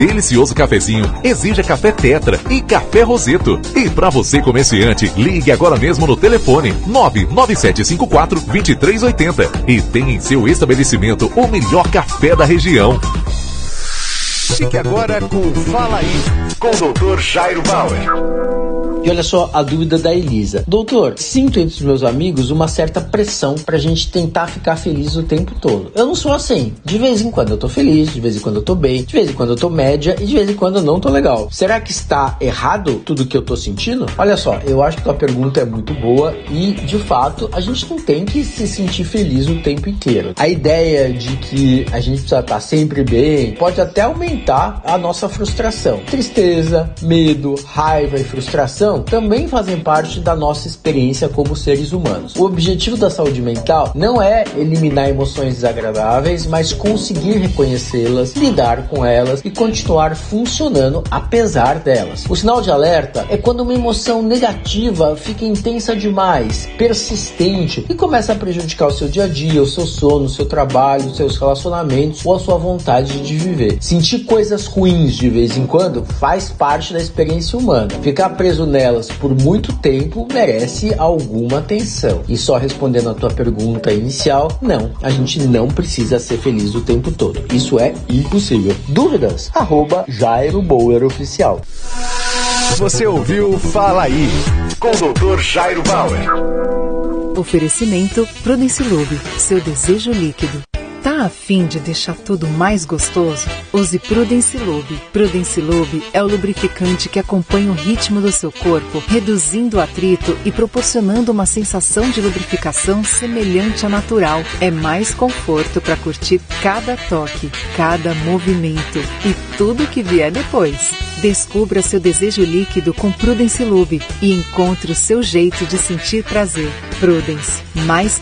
Delicioso cafezinho, exija café Tetra e café Roseto. E para você comerciante, ligue agora mesmo no telefone 99754-2380 e tenha em seu estabelecimento o melhor café da região. Fique agora com Fala Aí, com o Dr. Jairo Bauer. E olha só a dúvida da Elisa. Doutor, sinto entre os meus amigos uma certa pressão pra gente tentar ficar feliz o tempo todo. Eu não sou assim. De vez em quando eu tô feliz, de vez em quando eu tô bem, de vez em quando eu tô média e de vez em quando eu não tô legal. Será que está errado tudo que eu tô sentindo? Olha só, eu acho que tua pergunta é muito boa e, de fato, a gente não tem que se sentir feliz o tempo inteiro. A ideia de que a gente precisa estar sempre bem pode até aumentar a nossa frustração. Tristeza, medo, raiva e frustração também fazem parte da nossa experiência como seres humanos. O objetivo da saúde mental não é eliminar emoções desagradáveis, mas conseguir reconhecê-las, lidar com elas e continuar funcionando apesar delas. O sinal de alerta é quando uma emoção negativa fica intensa demais, persistente e começa a prejudicar o seu dia a dia, o seu sono, o seu trabalho, os seus relacionamentos ou a sua vontade de viver. Sentir coisas ruins de vez em quando faz parte da experiência humana. Ficar preso nelas por muito tempo merece alguma atenção. E só respondendo a tua pergunta inicial, não, a gente não precisa ser feliz o tempo todo. Isso é impossível. Dúvidas? @Jairo Bauer Oficial. Você ouviu Fala Aí, com o Dr. Jairo Bauer. Oferecimento Prudence Lube, seu desejo líquido. Tá a fim de deixar tudo mais gostoso? Use Prudence Lube. Prudence Lube é o lubrificante que acompanha o ritmo do seu corpo, reduzindo o atrito e proporcionando uma sensação de lubrificação semelhante à natural. É mais conforto para curtir cada toque, cada movimento e tudo que vier depois. Descubra seu desejo líquido com Prudence Lube e encontre o seu jeito de sentir prazer. Prudence, mais